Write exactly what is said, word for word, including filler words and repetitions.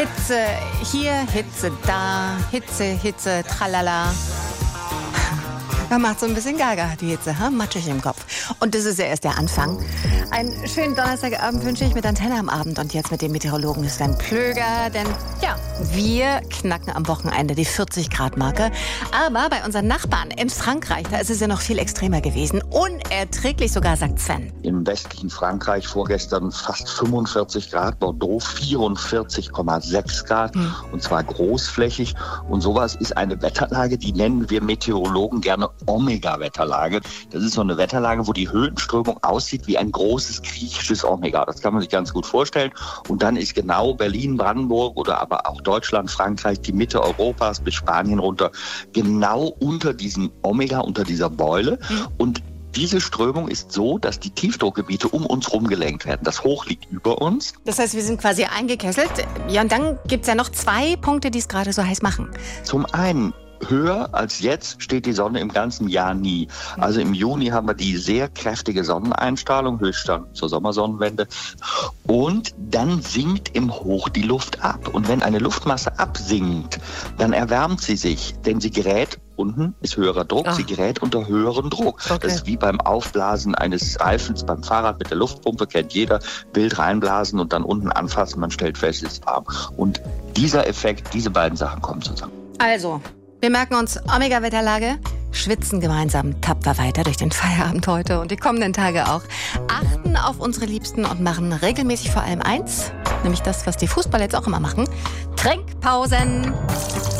Hitze hier, Hitze da, Hitze, Hitze, tralala. Man macht so ein bisschen Gaga, die Hitze, hm? Matschig im Kopf. Und das ist ja erst der Anfang. Einen schönen Donnerstagabend wünsche ich mit Antenne am Abend und jetzt mit dem Meteorologen Sven Plöger. Denn ja, wir knacken am Wochenende die vierzig Grad Marke. Aber bei unseren Nachbarn in Frankreich, da ist es ja noch viel extremer gewesen. Unerträglich sogar, sagt Sven. Im westlichen Frankreich vorgestern fast fünfundvierzig Grad, Bordeaux vierundvierzig Komma sechs Grad. Hm. Und zwar großflächig. Und sowas ist eine Wetterlage, die nennen wir Meteorologen gerne Omega-Wetterlage. Das ist so eine Wetterlage, wo die Höhenströmung aussieht wie ein großes griechisches Omega. Das kann man sich ganz gut vorstellen. Und dann ist genau Berlin, Brandenburg oder aber auch Deutschland, Frankreich, die Mitte Europas bis Spanien runter, genau unter diesem Omega, unter dieser Beule. Mhm. Und diese Strömung ist so, dass die Tiefdruckgebiete um uns herum gelenkt werden. Das Hoch liegt über uns. Das heißt, wir sind quasi eingekesselt. Ja, und dann gibt es ja noch zwei Punkte, die es gerade so heiß machen. Zum einen, höher als jetzt steht die Sonne im ganzen Jahr nie. Also im Juni haben wir die sehr kräftige Sonneneinstrahlung, Höchststand zur Sommersonnenwende. Und dann sinkt im Hoch die Luft ab. Und wenn eine Luftmasse absinkt, dann erwärmt sie sich, denn sie gerät, unten ist höherer Druck, ah. sie gerät unter höheren Druck. Okay. Das ist wie beim Aufblasen eines Reifens beim Fahrrad mit der Luftpumpe, kennt jeder. Wild reinblasen und dann unten anfassen, man stellt fest, es ist warm. Und dieser Effekt, diese beiden Sachen kommen zusammen. Also, wir merken uns Omega-Wetterlage, schwitzen gemeinsam tapfer weiter durch den Feierabend heute und die kommenden Tage auch. Achten auf unsere Liebsten und machen regelmäßig vor allem eins, nämlich das, was die Fußballer jetzt auch immer machen: Trinkpausen.